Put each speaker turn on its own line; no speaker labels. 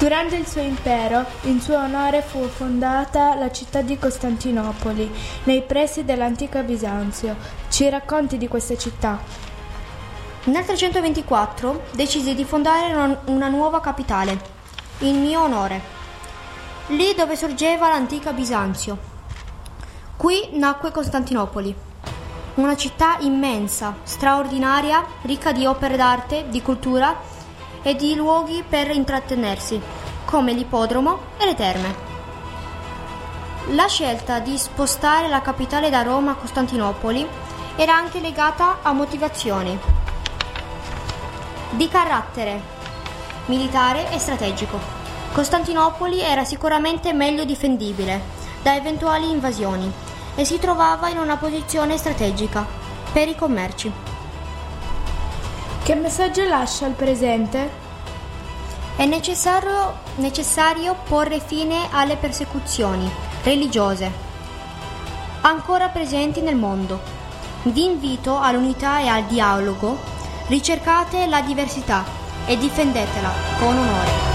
Durante il suo impero, in suo onore fu fondata la città di Costantinopoli, nei pressi dell'antica Bisanzio. Ci racconti di questa città?
Nel 324 decise di fondare una nuova capitale, in mio onore, lì dove sorgeva l'antica Bisanzio. Qui nacque Costantinopoli, una città immensa, straordinaria, ricca di opere d'arte, di cultura e di luoghi per intrattenersi, come l'ippodromo e le terme. La scelta di spostare la capitale da Roma a Costantinopoli era anche legata a motivazioni di carattere militare e strategico. Costantinopoli era sicuramente meglio difendibile da eventuali invasioni e si trovava in una posizione strategica per i commerci.
Che messaggio lascia al presente?
È necessario porre fine alle persecuzioni religiose ancora presenti nel mondo. Vi invito all'unità e al dialogo. Ricercate la diversità e difendetela con onore.